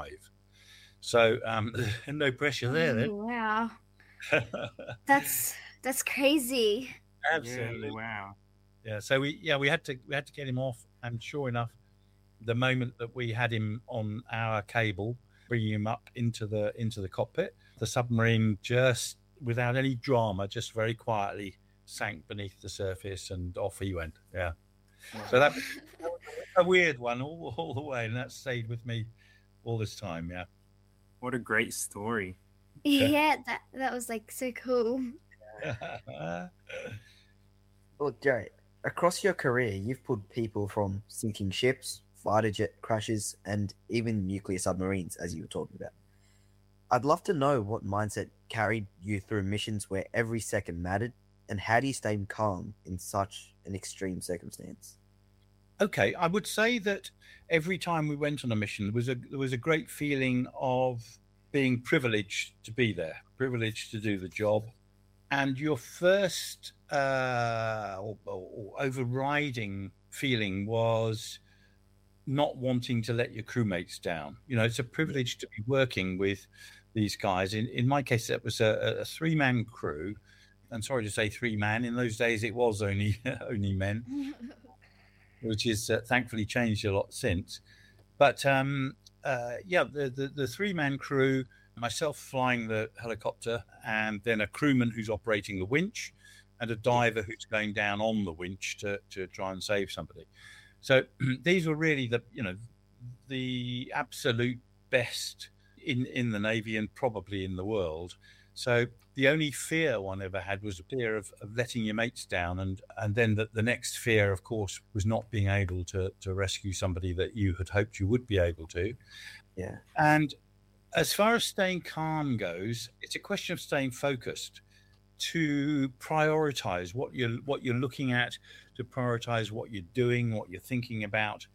drive. So no pressure there then. Oh, wow. That's crazy. Yeah, Absolutely. wow. Yeah. So we had to get him off, and sure enough, the moment that we had him on our cable, bringing him up into the cockpit, the submarine just without any drama, just very quietly sank beneath the surface, and off he went. Yeah. So that was a weird one all the way, and that stayed with me all this time. Yeah. What a great story. Yeah, that was like so cool. Look, Jerry, across your career, you've pulled people from sinking ships, fighter jet crashes, and even nuclear submarines, as you were talking about. I'd love to know what mindset carried you through missions where every second mattered, and how do you stay calm in such an extreme circumstance? Okay, I would say that every time we went on a mission, there was a great feeling of being privileged to be there, privileged to do the job, and your first or overriding feeling was not wanting to let your crewmates down. You know, it's a privilege to be working with these guys. In my case, that was a three-man crew. I'm sorry to say three-man. In those days, it was only only men, which is thankfully changed a lot since. But yeah, the three-man crew, myself flying the helicopter, and then a crewman who's operating the winch, and a diver who's going down on the winch to try and save somebody. So these were really the absolute best in the Navy and probably in the world. So the only fear one ever had was the fear of letting your mates down, and then the next fear, of course, was not being able to rescue somebody that you had hoped you would be able to. Yeah. And as far as staying calm goes, it's a question of staying focused, to prioritize what you're looking at, to prioritize what you're doing, what you're thinking about.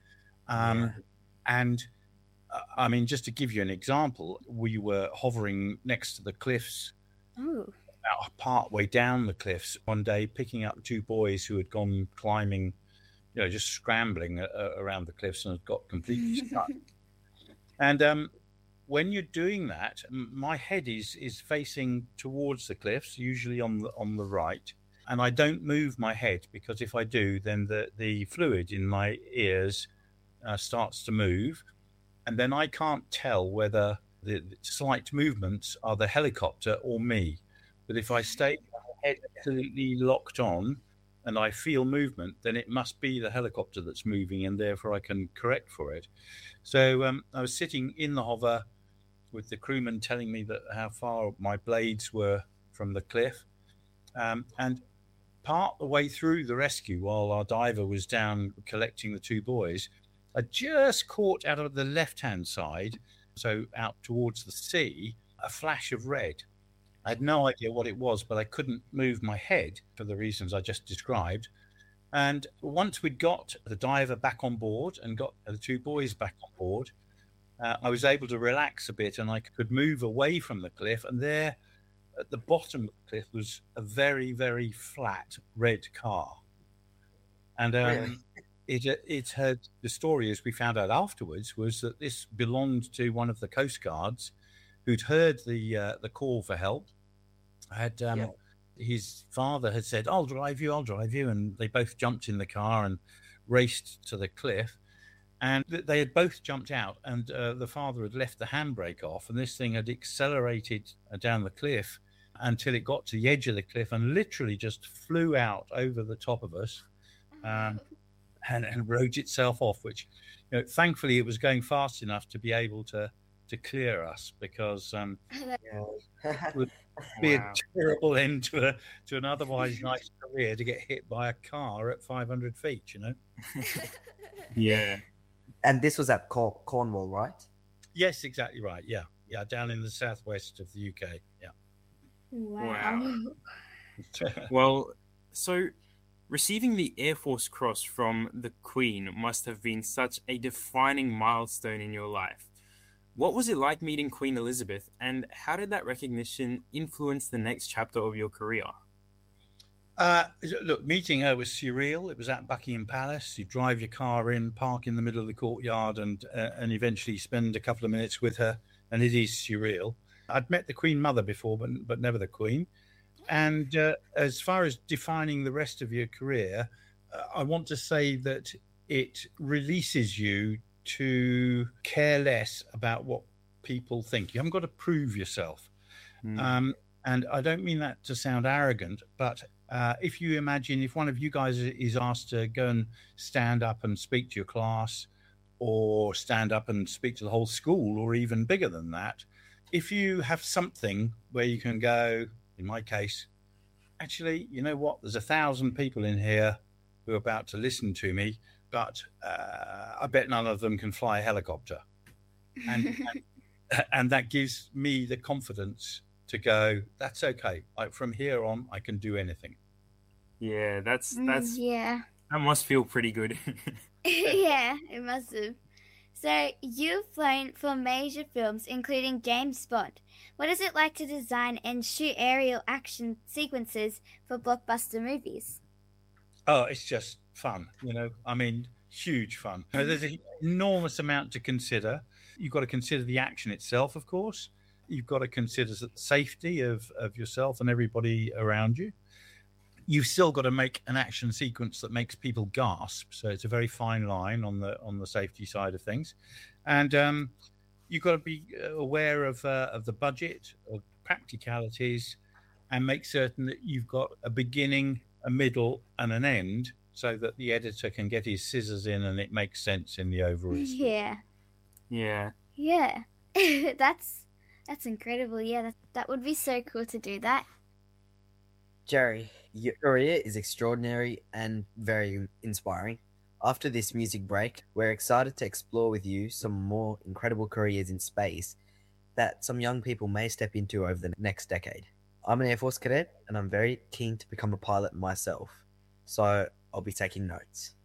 And I mean, just to give you an example, we were hovering next to the cliffs, Oh. about part way down the cliffs one day, picking up two boys who had gone climbing, just scrambling around the cliffs and had got completely stuck. And when you're doing that, my head is facing towards the cliffs, usually on the right, and I don't move my head, because if I do, then the fluid in my ears starts to move, and then I can't tell whether the slight movements are the helicopter or me. But if I stay with my head absolutely locked on and I feel movement, then it must be the helicopter that's moving, and therefore I can correct for it. So I was sitting in the hover with the crewman telling me that how far my blades were from the cliff. And part the way through the rescue, while our diver was down collecting the two boys, I just caught out of the left-hand side, so out towards the sea, a flash of red. I had no idea what it was, but I couldn't move my head for the reasons I just described. And once we'd got the diver back on board and got the two boys back on board, I was able to relax a bit, and I could move away from the cliff. And there at the bottom of the cliff was a very, very flat red car. And Really? it had, the story, as we found out afterwards, was that this belonged to one of the Coast Guards who'd heard the call for help. Had his father had said, I'll drive you, and they both jumped in the car and raced to the cliff. And they had both jumped out, and the father had left the handbrake off, and this thing had accelerated down the cliff until it got to the edge of the cliff and literally just flew out over the top of us, and rode itself off, which, thankfully it was going fast enough to be able to clear us, because it would be a terrible end to an otherwise nice career, to get hit by a car at 500 feet, Yeah. And this was at Cornwall, right? Yes, exactly right. Yeah, down in the southwest of the UK. Yeah. Wow. Well, so receiving the Air Force Cross from the Queen must have been such a defining milestone in your life. What was it like meeting Queen Elizabeth, and how did that recognition influence the next chapter of your career? Look, meeting her was surreal. It was at Buckingham Palace. You drive your car in, park in the middle of the courtyard, and eventually spend a couple of minutes with her, and it is surreal. I'd met the Queen Mother before, but never the Queen. And as far as defining the rest of your career, I want to say that it releases you to care less about what people think. You haven't got to prove yourself. And I don't mean that to sound arrogant, but if you imagine if one of you guys is asked to go and stand up and speak to your class, or stand up and speak to the whole school, or even bigger than that, if you have something where you can go, in my case, actually, you know what? There's 1,000 people in here who are about to listen to me, but I bet none of them can fly a helicopter. And that gives me the confidence to go, that's okay. From here on, I can do anything. Yeah, that's Yeah. that must feel pretty good. Yeah, it must have. So, you've flown for major films, including James Bond. What is it like to design and shoot aerial action sequences for blockbuster movies? Oh, it's just fun, I mean, huge fun. There's an enormous amount to consider. You've got to consider the action itself, of course. You've got to consider the safety of yourself and everybody around you. You've still got to make an action sequence that makes people gasp. So it's a very fine line on the safety side of things. And you've got to be aware of the budget, of practicalities, and make certain that you've got a beginning, a middle, and an end, so that the editor can get his scissors in and it makes sense in the overall. Yeah. Yeah. Yeah. That's incredible. Yeah, that would be so cool to do that. Jerry, your career is extraordinary and very inspiring. After this music break, we're excited to explore with you some more incredible careers in space that some young people may step into over the next decade. I'm an Air Force cadet and I'm very keen to become a pilot myself, so I'll be taking notes.